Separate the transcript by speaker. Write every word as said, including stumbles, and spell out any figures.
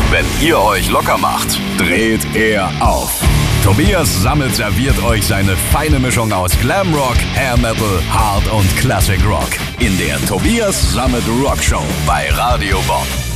Speaker 1: Wenn ihr euch locker macht, dreht er auf. Tobias Sammet serviert euch seine feine Mischung aus Glamrock, Hair Metal, Hard und Classic Rock in der Tobias Sammet Rock Show bei Radio Bonn.